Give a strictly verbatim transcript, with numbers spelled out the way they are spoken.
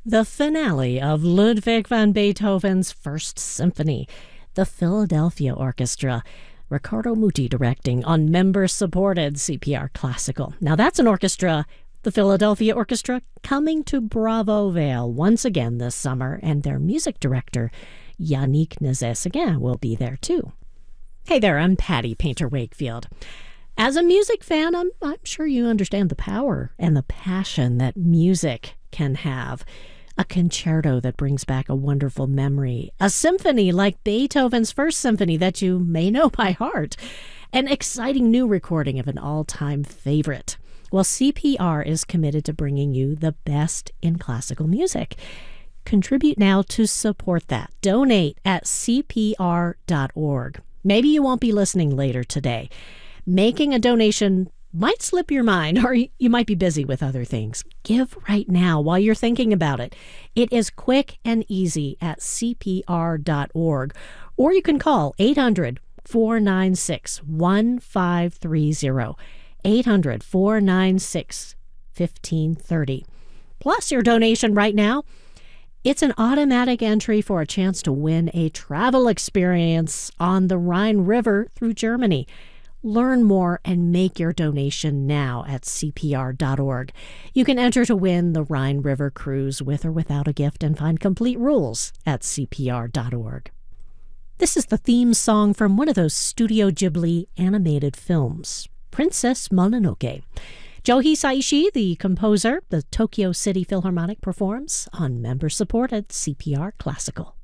The finale of Ludwig van Beethoven's First Symphony, the Philadelphia Orchestra. Riccardo Muti directing on member-supported C P R Classical. Now that's an orchestra, the Philadelphia Orchestra, coming to Bravo Vale once again this summer, and their music director, Yannick Nézet-Séguin, will be there too. Hey there, I'm Patty Painter Wakefield. As a music fan, I'm, I'm sure you understand the power and the passion that music can have. A concerto that brings back a wonderful memory. A symphony like Beethoven's First Symphony that you may know by heart. An exciting new recording of an all-time favorite. Well, C P R is committed to bringing you the best in classical music. Contribute now to support that. Donate at C P R dot org. Maybe you won't be listening later today. Making a donation might slip your mind, or you might be busy with other things. Give right now while you're thinking about it. It is quick and easy at C P R dot org, or you can call eight hundred, four nine six, one five three zero, eight hundred, four nine six, one five three zero. Plus your donation right now, it's an automatic entry for a chance to win a travel experience on the Rhine River through Germany. Learn more and make your donation now at C P R dot org. You can enter to win the Rhine River cruise with or without a gift and find complete rules at C P R dot org. This is the theme song from one of those Studio Ghibli animated films, Princess Mononoke. Joe Hisaishi, the composer, the Tokyo City Philharmonic performs on member-supported C P R Classical.